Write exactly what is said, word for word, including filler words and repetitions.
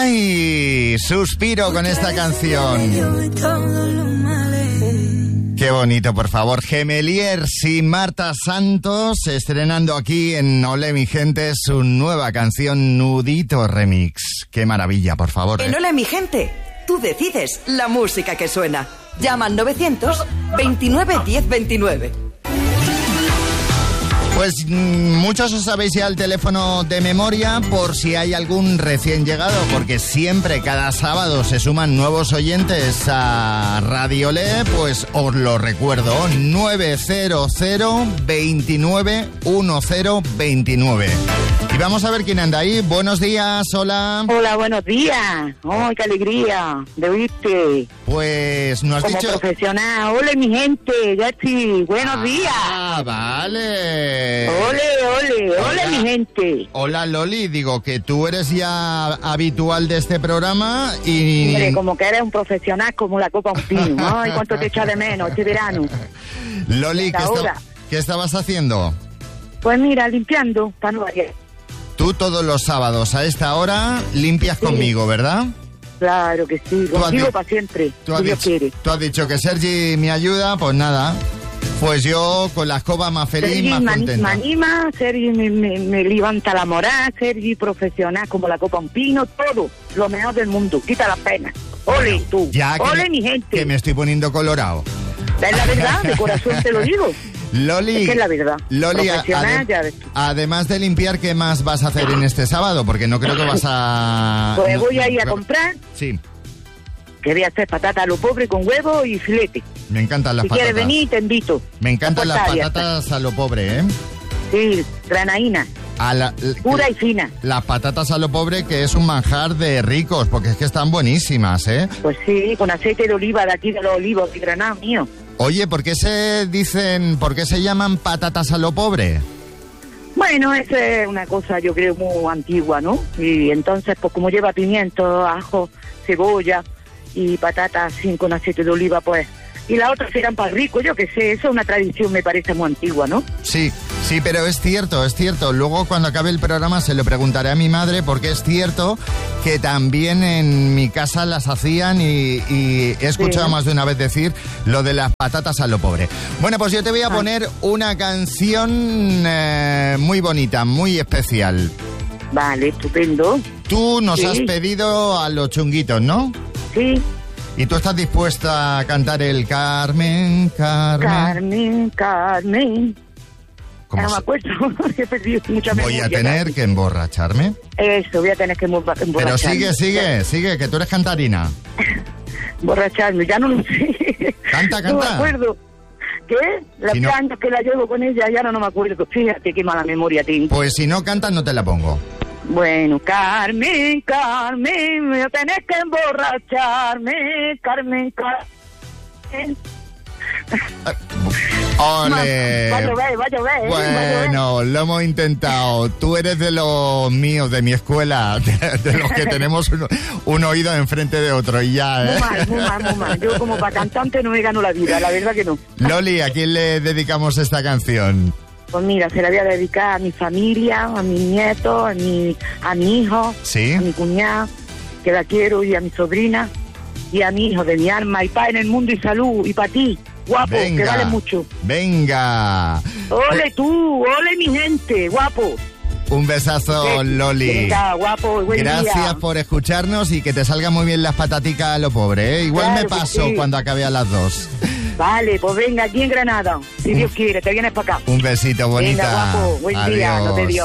¡Ay! Suspiro con esta canción. Qué bonito, por favor. Gemeliers y Marta Santos estrenando aquí en Olé mi gente su nueva canción Nudito Remix. Qué maravilla, por favor. En Olé mi gente, tú decides la música que suena. Llama al novecientos veintinueve diez veintinueve. Pues muchos os sabéis ya el teléfono de memoria por si hay algún recién llegado, porque siempre, cada sábado, se suman nuevos oyentes a Radio Olé, pues os lo recuerdo, nueve cero cero veintinueve diez veintinueve. Y vamos a ver quién anda ahí. Buenos días, hola. Hola, buenos días. ¡Ay, qué alegría de oírte! Pues no has Como dicho... profesional. ¡Hola, mi gente! Ya estoy. ¡Buenos días! Ah, vale. ¡Ole, ole! ¡Hola, Hola. mi gente! Hola, Loli. Digo que tú eres ya habitual de este programa y... Hombre, como que eres un profesional como la copa un pino. ¡Ay, cuánto te echa de menos este verano! Loli, ¿qué, Ahora. esta- ¿qué estabas haciendo? Pues mira, limpiando para no variar. Tú todos los sábados a esta hora limpias Sí. conmigo, ¿verdad? Claro que sí. Tú has Contigo di- para siempre. Tú has, Si Dios dicho, quiere. tú has dicho que Sergi me ayuda, pues nada. Pues yo con la escoba más feliz, Sergi más me contento. anima, Sergi me, me, me levanta la moral, Sergi profesional como la copa un pino, todo lo mejor del mundo, quita la pena. Ole tú, Ya que ole me, mi gente. que me estoy poniendo colorado. Es la verdad, de corazón te lo digo. Loli, Es que es la verdad. Loli, Profesional, ade- ya ves tú. además de limpiar, ¿qué más vas a hacer en este sábado? Porque no creo que vas a... Pues no- voy a ir a no- comprar, Sí, que voy a hacer patata a lo pobre con huevo y filete. me encantan las Si patatas. quieres venir, te invito. Me encantan las Puerta abierta. patatas a lo pobre, ¿eh? Sí, granaína, A la, pura y fina. Las patatas a lo pobre, que es un manjar de ricos, porque es que están buenísimas, ¿eh? Pues sí, con aceite de oliva de aquí de los olivos de Granada mío. Oye, ¿por qué se dicen, por qué se llaman patatas a lo pobre? Bueno, esa es una cosa yo creo muy antigua, ¿no? Y entonces, pues como lleva pimiento, ajo, cebolla y patatas así con aceite de oliva, pues... Y las otras serán para rico, yo qué sé, eso es una tradición, me parece muy antigua, ¿no? Sí, sí, pero es cierto, es cierto. Luego cuando acabe el programa se lo preguntaré a mi madre, porque es cierto que también en mi casa las hacían y, y he escuchado Sí. más de una vez decir lo de las patatas a lo pobre. Bueno, pues yo te voy a Ah. poner una canción eh, muy bonita, muy especial. Vale, estupendo. Tú nos Sí. has pedido a los chunguitos, ¿no? Sí, ¿Y tú estás dispuesta a cantar el Carmen, Carmen? Carmen, Carmen. ¿Cómo Ya no me se- acuerdo, he perdido mucha memoria. Voy a tener que emborracharme. Eso, voy a tener que emborra- Pero emborracharme. sigue, sigue, sigue, que tú eres cantarina. Emborracharme, ya no lo sé. Canta, No me canta. acuerdo. ¿Qué? Los Si no- años que la llevo con ella, ya no, no me acuerdo. Fíjate qué mala memoria tengo. Pues si no cantas, no te la pongo. Bueno, Carmen, Carmen, me tenés que emborracharme, Carmen, Carmen. ¡Ole! Va a llover, va a llover, ¿eh? Va a llover. Bueno, lo hemos intentado. Tú eres de los míos, de mi escuela, de, de los que tenemos un, un oído enfrente de otro y ya, Muy ¿eh? mal, muy mal, muy mal. Yo como para cantante no me gano la vida, la verdad que no. Loli, ¿a quién le dedicamos esta canción? Pues mira, se la voy a dedicar a mi familia, a mis nietos, a mi, a mi hijo, ¿Sí? a mi cuñada, que la quiero, y a mi sobrina, y a mi hijo de mi alma, y paz en el mundo y salud, y para ti, guapo, que vale mucho. Venga. Ole tú, ole mi gente, guapo. Un besazo, Loli. Venga, guapo, buen Gracias día. por escucharnos y que te salgan muy bien las pataticas a lo pobre, ¿eh? Igual Claro me que paso sí. cuando acabe a las dos. Vale, pues venga, aquí en Granada, si Dios quiere, te vienes para acá. Un besito, bonita. Venga, guapo, buen día, no te Adiós. dio.